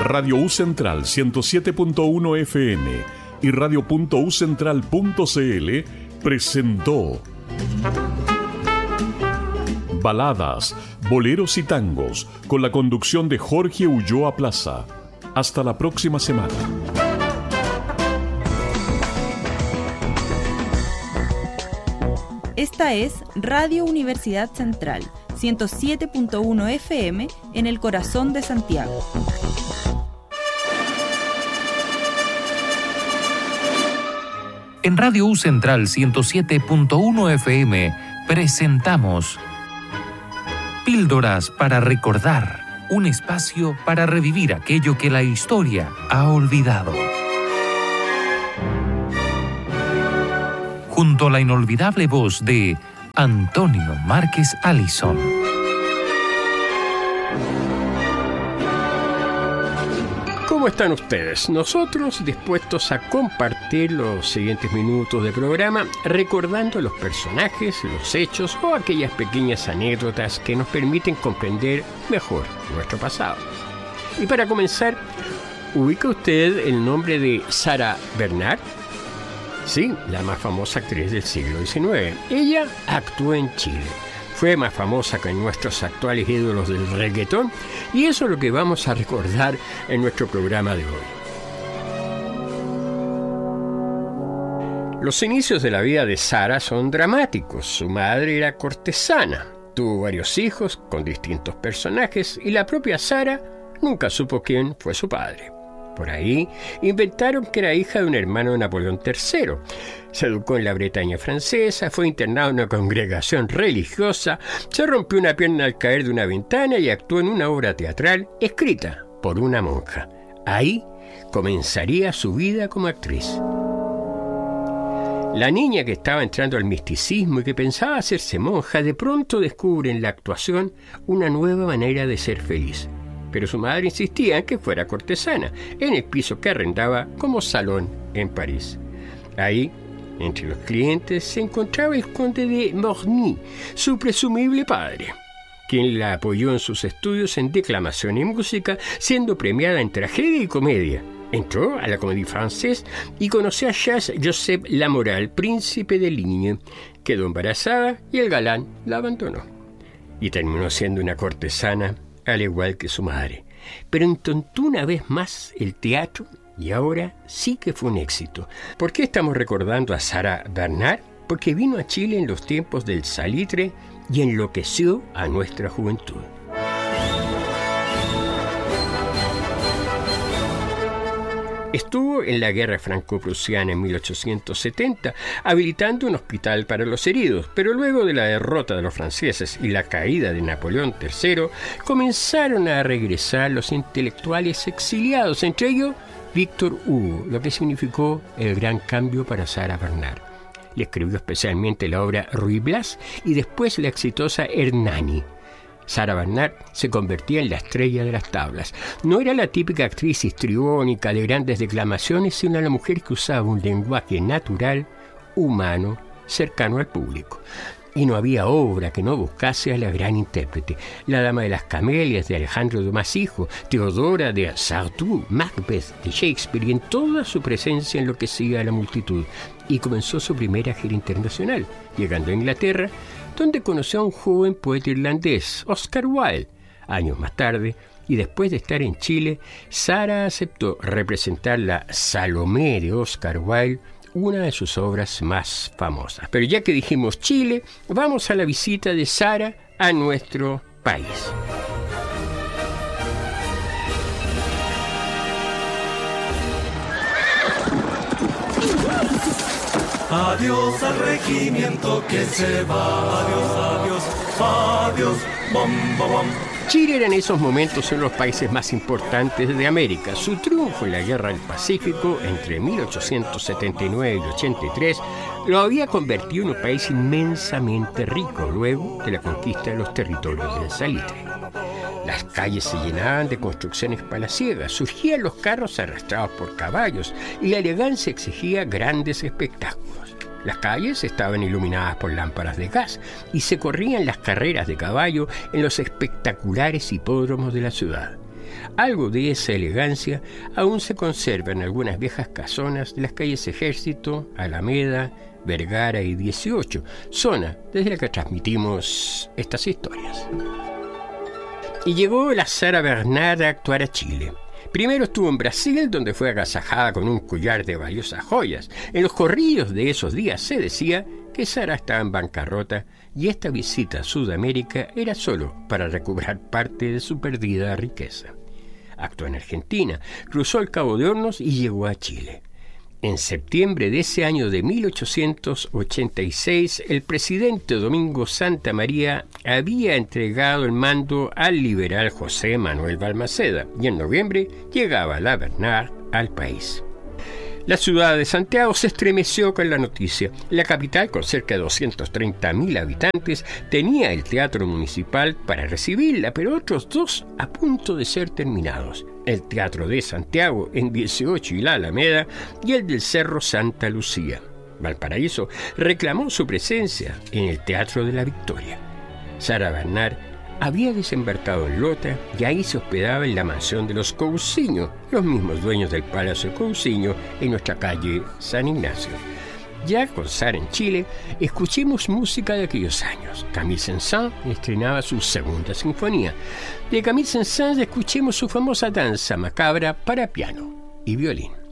Radio U Central 107.1 FM y radio.ucentral.cl presentó Baladas, boleros y tangos con la conducción de Jorge Ulloa Plaza. Hasta la próxima semana. Esta es Radio Universidad Central 107.1 FM en el corazón de Santiago. En Radio U Central 107.1 FM presentamos Píldoras para recordar, un espacio para revivir aquello que la historia ha olvidado. Junto a la inolvidable voz de Antonio Márquez Allison. ¿Cómo están ustedes? Nosotros dispuestos a compartir los siguientes minutos de programa recordando los personajes, los hechos o aquellas pequeñas anécdotas que nos permiten comprender mejor nuestro pasado. Y para comenzar, ¿ubica usted el nombre de Sarah Bernhardt? Sí, la más famosa actriz del siglo XIX. Ella actuó en Chile. Fue más famosa que nuestros actuales ídolos del reggaetón, y eso es lo que vamos a recordar en nuestro programa de hoy. Los inicios de la vida de Sarah son dramáticos. Su madre era cortesana, tuvo varios hijos con distintos personajes y la propia Sarah nunca supo quién fue su padre. Por ahí inventaron que era hija de un hermano de Napoleón III. Se educó en la Bretaña francesa, fue internado en una congregación religiosa, se rompió una pierna al caer de una ventana y actuó en una obra teatral escrita por una monja. Ahí comenzaría su vida como actriz. La niña que estaba entrando al misticismo y que pensaba hacerse monja, de pronto descubre en la actuación una nueva manera de ser feliz. Pero su madre insistía en que fuera cortesana, en el piso que arrendaba como salón en París. Ahí, entre los clientes, se encontraba el conde de Morny, su presumible padre, quien la apoyó en sus estudios en declamación y música, siendo premiada en tragedia y comedia. Entró a la Comédie Française y conoció a Jacques-Joseph Lamoral, príncipe de Ligne. Quedó embarazada y el galán la abandonó. Y terminó siendo una cortesana, al igual que su madre. Pero intentó una vez más el teatro y ahora sí que fue un éxito. ¿Por qué estamos recordando a Sarah Bernhardt? Porque vino a Chile en los tiempos del salitre y enloqueció a nuestra juventud. Estuvo en la guerra franco-prusiana en 1870, habilitando un hospital para los heridos, pero luego de la derrota de los franceses y la caída de Napoleón III, comenzaron a regresar los intelectuales exiliados, entre ellos Víctor Hugo, lo que significó el gran cambio para Sarah Bernhardt. Le escribió especialmente la obra Ruy Blas y después la exitosa Hernani. Sarah Bernhardt se convertía en la estrella de las tablas. No era la típica actriz histriónica de grandes declamaciones, sino la mujer que usaba un lenguaje natural, humano, cercano al público. Y no había obra que no buscase a la gran intérprete. La Dama de las Camelias de Alejandro Dumas Hijo, Teodora de Sardou, Macbeth de Shakespeare, y en toda su presencia enloquecía a la multitud. Y comenzó su primera gira internacional, llegando a Inglaterra, donde conoció a un joven poeta irlandés, Oscar Wilde. Años más tarde, y después de estar en Chile, Sarah aceptó representar la Salomé de Oscar Wilde, una de sus obras más famosas. Pero ya que dijimos Chile, vamos a la visita de Sarah a nuestro país. Adiós al regimiento que se va. Adiós, adiós, adiós, bom, bom, bom. Chile era en esos momentos uno de los países más importantes de América. Su triunfo en la Guerra del Pacífico entre 1879 y 83 lo había convertido en un país inmensamente rico luego de la conquista de los territorios del salitre. Las calles se llenaban de construcciones palaciegas, surgían los carros arrastrados por caballos y la elegancia exigía grandes espectáculos. Las calles estaban iluminadas por lámparas de gas y se corrían las carreras de caballo en los espectaculares hipódromos de la ciudad. Algo de esa elegancia aún se conserva en algunas viejas casonas de las calles Ejército, Alameda, Vergara y 18, zona desde la que transmitimos estas historias. Y llegó la Sara Bernard a actuar a Chile. Primero estuvo en Brasil, donde fue agasajada con un collar de valiosas joyas. En los corrillos de esos días se decía que Sara estaba en bancarrota y esta visita a Sudamérica era solo para recuperar parte de su perdida riqueza. Actuó en Argentina, cruzó el Cabo de Hornos y llegó a Chile. En septiembre de ese año de 1886, el presidente Domingo Santa María había entregado el mando al liberal José Manuel Balmaceda y en noviembre llegaba la Bernard al país. La ciudad de Santiago se estremeció con la noticia. La capital, con cerca de 230.000 habitantes, tenía el Teatro Municipal para recibirla, pero otros dos a punto de ser terminados. El Teatro de Santiago en 18 y la Alameda y el del Cerro Santa Lucía. Valparaíso reclamó su presencia en el Teatro de la Victoria. Sara Bernard había desembarcado en Lota y ahí se hospedaba en la mansión de los Cousiño, los mismos dueños del Palacio Cousiño en nuestra calle San Ignacio. Ya con Sara en Chile, escuchemos música de aquellos años. Camille Saint-Saëns estrenaba su segunda sinfonía. De Camille Saint-Saëns escuchemos su famosa danza macabra para piano y violín.